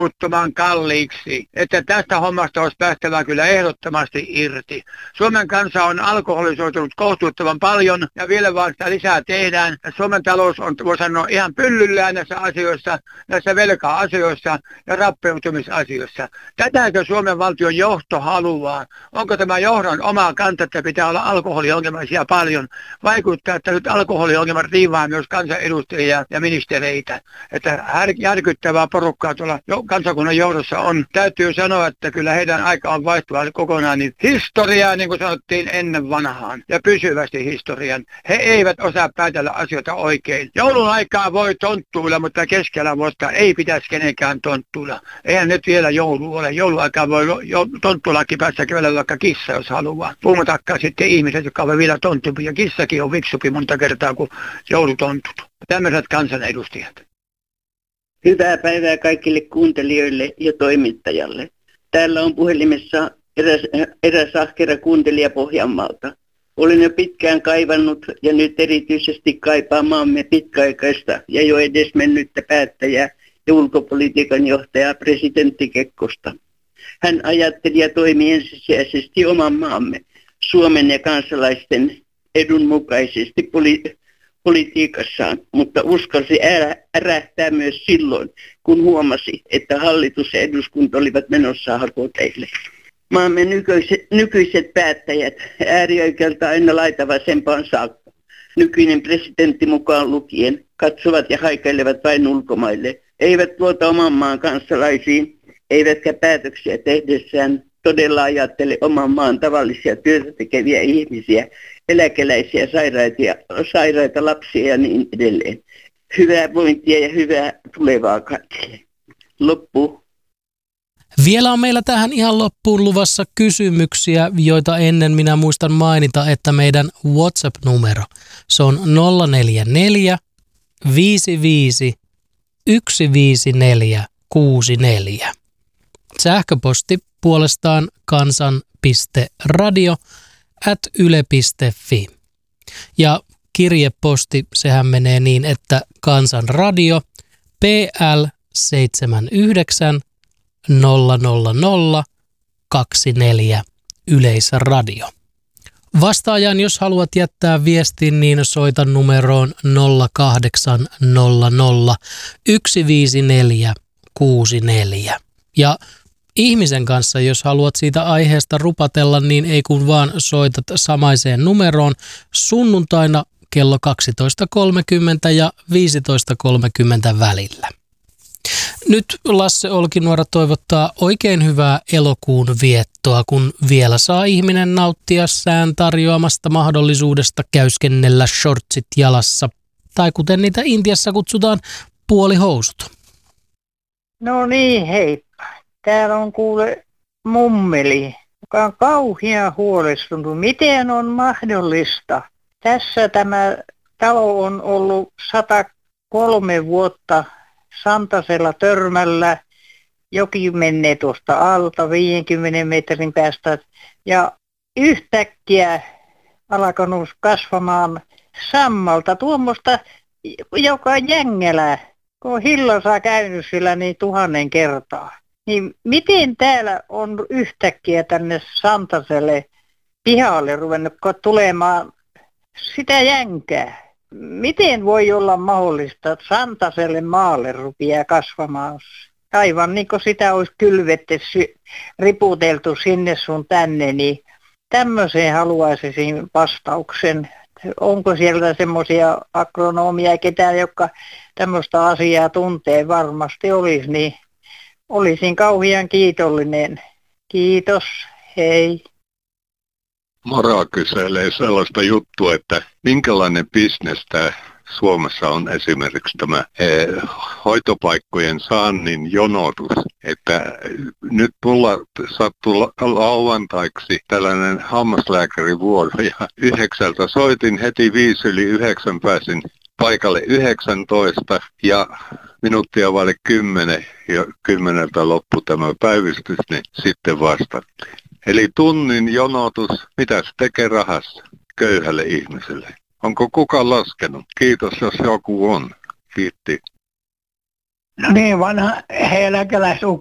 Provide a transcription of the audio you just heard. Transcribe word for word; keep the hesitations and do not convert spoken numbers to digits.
kohtuuttoman kalliiksi, että tästä hommasta olisi päästävä kyllä ehdottomasti irti. Suomen kansa on alkoholisoitunut kohtuuttoman paljon ja vielä vaan sitä lisää tehdään. Suomen talous on, voi sanoa, ihan pyllyllään näissä asioissa, näissä velka-asioissa ja rappeutumisasioissa. Tätäkö Suomen valtion johto haluaa? Onko tämä johdon oma kanta, että pitää olla alkoholiongelmaisia paljon? Vaikuttaa, että nyt alkoholiongelmat riivaa myös kansanedustajia ja ministereitä. Että järkyttävää porukkaa tuolla kansakunnan johdossa on. Täytyy sanoa, että kyllä heidän aika on vaihtuva kokonaan niin historiaa, niin kuin sanottiin ennen vanhaan, ja pysyvästi historian. He eivät osaa päätellä asioita oikein. Joulun aikaa voi tonttuilla, mutta keskellä vuotta ei pitäisi kenenkään tonttuilla. Eihän nyt vielä joulu ole. Jouluaikaa voi jo, tonttuillakin päässä kävellä vaikka kissa, jos haluaa. Puhumattakaan sitten ihmiset, jotka ovat vielä tonttupi, ja kissakin on viksupi monta kertaa kuin joulutontut. Tämmöiset kansanedustajat. Hyvää päivää kaikille kuuntelijoille ja toimittajalle. Täällä on puhelimessa eräs, eräs ahkera kuuntelija Pohjanmaalta. Olen jo pitkään kaivannut ja nyt erityisesti kaipaa maamme pitkäaikaista ja jo edesmennyttä päättäjää ja ulkopolitiikan johtajaa presidentti Kekkosta. Hän ajatteli ja toimi ensisijaisesti oman maamme, Suomen ja kansalaisten edun mukaisesti poli- politiikassaan, mutta uskalsi ärähtää myös silloin, kun huomasi, että hallitus ja eduskunta olivat menossa hakoteille. Maamme nykyiset, nykyiset päättäjät, äärioikealta aina laitavasempaan saakka, nykyinen presidentti mukaan lukien, katsovat ja haikailevat vain ulkomaille, eivät luota oman maan kansalaisiin, eivätkä päätöksiä tehdessään todella ajattele oman maan tavallisia työtä tekeviä ihmisiä, eläkeläisiä, sairaita, sairaita lapsia ja niin edelleen. Hyvää vointia ja hyvää tulevaa kaikille. Loppu. Vielä on meillä tähän ihan loppuun luvassa kysymyksiä, joita ennen minä muistan mainita, että meidän WhatsApp-numero, se on nolla neljä neljä viisi viisi yksi viisi neljä kuusi neljä. Sähköposti puolestaan kansan.radio at yle piste fi. Ja kirjeposti, sehän menee niin, että Kansanradio P L seitsemänkymmentäyhdeksän nolla nolla nolla kaksikymmentäneljä Yleisradio. Vastaajan, jos haluat jättää viestin, niin soita numeroon nolla kahdeksan nolla nolla yksi viisi neljä kuusi neljä. Ja ihmisen kanssa, jos haluat siitä aiheesta rupatella, niin ei kun vaan soitat samaiseen numeroon sunnuntaina kello kaksitoista kolmekymmentä ja viisitoista kolmekymmentä välillä. Nyt Lasse Olkinuora toivottaa oikein hyvää elokuun viettoa, kun vielä saa ihminen nauttia sään tarjoamasta mahdollisuudesta käyskennellä shortsit jalassa, tai kuten niitä Intiassa kutsutaan, puolihousut. No niin, hei. Täällä on kuule mummeli, joka on kauhean huolestunut. Miten on mahdollista? Tässä tämä talo on ollut sata kolme vuotta Santasella Törmällä. Joki menee tuosta alta viidenkymmenen metrin päästä. Ja yhtäkkiä alkanut kasvamaan sammalta tuommoista, joka jängälä, kun Hillossa käynyt sillä niin tuhannen kertaa. Niin miten täällä on yhtäkkiä tänne Santaselle pihalle ruvennut tulemaan sitä jänkää? Miten voi olla mahdollista, että Santaselle maalle rupeaa kasvamaan? Aivan niin kuin sitä olisi kylvetty, riputeltu sinne sun tänne, niin tämmöiseen haluaisin vastauksen. Onko siellä semmoisia agronomia ja ketään, jotka tämmöistä asiaa tuntee, varmasti olisi, niin olisin kauhean kiitollinen. Kiitos, hei. Mora kyselee sellaista juttua, että minkälainen bisnes tämä Suomessa on esimerkiksi tämä eh, hoitopaikkojen saannin jonotus. Että nyt mulla sattuu lauantaiksi tällainen hammaslääkärivuoro ja yhdeksältä soitin heti viisi yli yhdeksän pääsin paikalle yhdeksäntoista ja minuuttia vaille kymmenen ja kymmeneltä loppui tämä päivystys, niin sitten vastattiin. Eli tunnin jonotus, mitä se tekee rahassa köyhälle ihmiselle? Onko kukaan laskenut? Kiitos, jos joku on. Kiitti. No niin, vanha eläkeläisukko